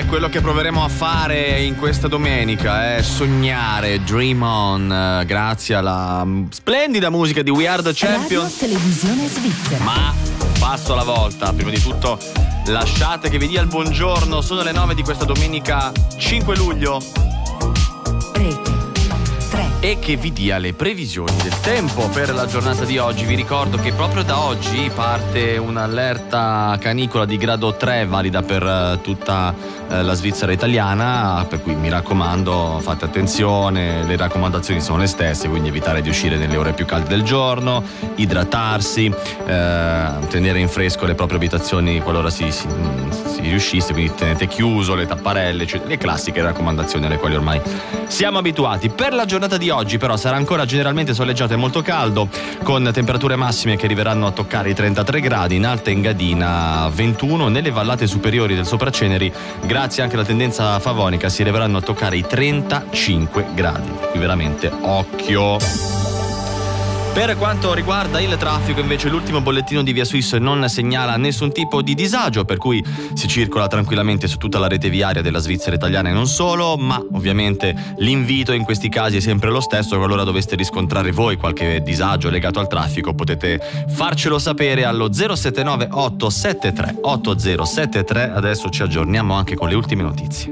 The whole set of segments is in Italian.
quello che proveremo a fare in questa domenica è sognare, dream on, grazie alla splendida musica di We Are The Champion. Radio Televisione Svizzera. Ma passo alla volta, prima di tutto lasciate che vi dia il buongiorno, sono le 9 di questa domenica 5 luglio. Rete 3. E che vi dia le previsioni del tempo per la giornata di oggi. Vi ricordo che proprio da oggi parte un'allerta canicola di grado 3 valida per tutta la Svizzera italiana, per cui mi raccomando fate attenzione, le raccomandazioni sono le stesse, quindi evitare di uscire nelle ore più calde del giorno, idratarsi, tenere in fresco le proprie abitazioni qualora si riuscisse, quindi tenete chiuso le tapparelle, cioè le classiche raccomandazioni alle quali ormai siamo abituati. Per la giornata di oggi però sarà ancora generalmente soleggiato e molto caldo, con temperature massime che arriveranno a toccare i 33 gradi, in Alta Engadina 21, nelle vallate superiori del Sopraceneri grazie anche alla tendenza favonica si arriveranno a toccare i 35 gradi, qui veramente occhio. Per quanto riguarda il traffico invece l'ultimo bollettino di Via Swiss non segnala nessun tipo di disagio, per cui si circola tranquillamente su tutta la rete viaria della Svizzera italiana e non solo, ma ovviamente l'invito in questi casi è sempre lo stesso: qualora doveste riscontrare voi qualche disagio legato al traffico potete farcelo sapere allo 079 873 8073. Adesso ci aggiorniamo anche con le ultime notizie.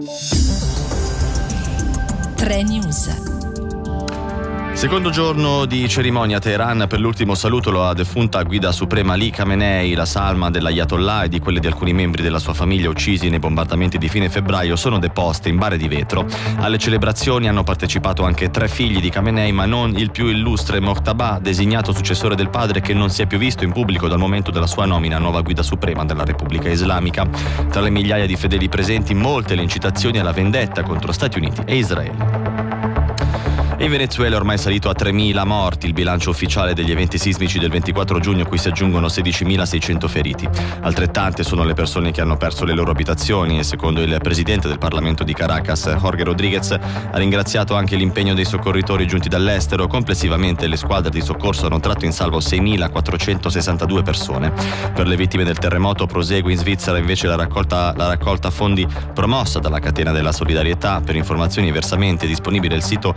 3 News. Secondo giorno di cerimonia a Teheran per l'ultimo saluto alla defunta guida suprema Ali Khamenei, la salma dell'Ayatollah e di quelle di alcuni membri della sua famiglia uccisi nei bombardamenti di fine febbraio sono deposte in bare di vetro. Alle celebrazioni hanno partecipato anche 3 figli di Khamenei, ma non il più illustre Mojtaba, designato successore del padre, che non si è più visto in pubblico dal momento della sua nomina a nuova guida suprema della Repubblica Islamica. Tra le migliaia di fedeli presenti, molte le incitazioni alla vendetta contro Stati Uniti e Israele. In Venezuela è ormai salito a 3.000 morti, il bilancio ufficiale degli eventi sismici del 24 giugno, a cui si aggiungono 16.600 feriti. Altrettante sono le persone che hanno perso le loro abitazioni e, secondo il presidente del Parlamento di Caracas, Jorge Rodríguez, ha ringraziato anche l'impegno dei soccorritori giunti dall'estero. Complessivamente le squadre di soccorso hanno tratto in salvo 6.462 persone. Per le vittime del terremoto prosegue in Svizzera invece la raccolta fondi promossa dalla Catena della Solidarietà. Per informazioni e versamenti è disponibile il sito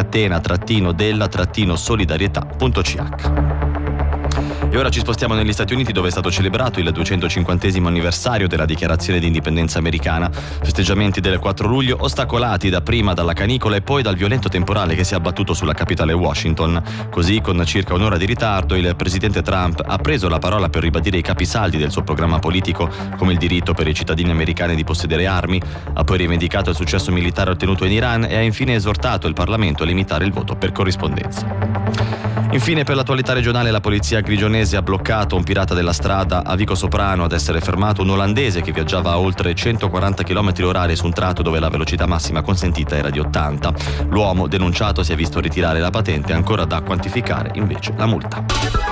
catena-della-solidarietà.ch. E ora ci spostiamo negli Stati Uniti, dove è stato celebrato il 250° anniversario della dichiarazione di indipendenza americana. Festeggiamenti del 4 luglio ostacolati dapprima dalla canicola e poi dal violento temporale che si è abbattuto sulla capitale Washington. Così, con circa un'ora di ritardo, il presidente Trump ha preso la parola per ribadire i capisaldi del suo programma politico, come il diritto per i cittadini americani di possedere armi, ha poi rivendicato il successo militare ottenuto in Iran e ha infine esortato il Parlamento a limitare il voto per corrispondenza. Infine, per l'attualità regionale, la polizia grigionese ha bloccato un pirata della strada a Vico Soprano. Ad essere fermato un olandese che viaggiava a oltre 140 km/h su un tratto dove la velocità massima consentita era di 80. L'uomo denunciato si è visto ritirare la patente, ancora da quantificare invece la multa.